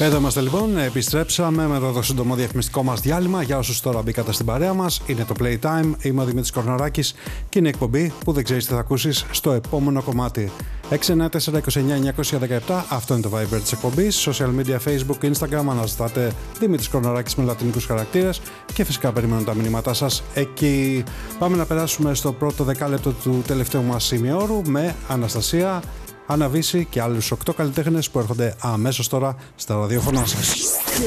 Εδώ είμαστε λοιπόν, επιστρέψαμε με το σύντομο διαφημιστικό μας διάλειμμα. Για όσους τώρα μπήκατε στην παρέα μας, είναι το Playtime, είμαι ο Δημήτρης Κορναράκης και είναι η εκπομπή που δεν ξέρεις τι θα ακούσεις στο επόμενο κομμάτι. 694-29-917, αυτό είναι το Viber της εκπομπής. Social media, Facebook, Instagram, αναζητάτε Δημήτρης Κορναράκης με λατινικούς χαρακτήρες και φυσικά περιμένω τα μηνύματά σας εκεί. Πάμε να περάσουμε στο πρώτο δεκάλεπτο του τελευταίου μας ημιώρου με Αναστασία, Άννα Βύση και άλλους 8 καλλιτέχνες που έρχονται αμέσως τώρα στα ραδιόφωνά σας.